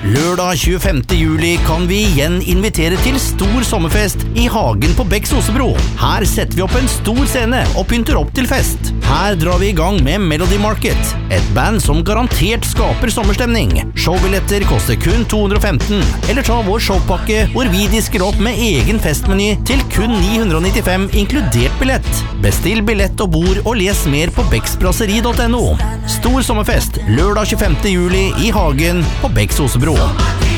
Lørdag 25. juli kan vi igjen invitere til stor sommerfest I Hagen på Becks Osebro. Her setter vi opp en stor scene og pynter opp til fest. Her drar vi I gang med Melody Market, et band som garantert skaper sommerstemning. Showbilletter koster kun 215, eller ta vår showpakke hvor vi disker opp med egen festmeny til kun 995 inkludert billett. Bestill billett og bord og les mer på becksbrasseri.no. Stor sommerfest lørdag 25. juli I Hagen på Becks Osebro.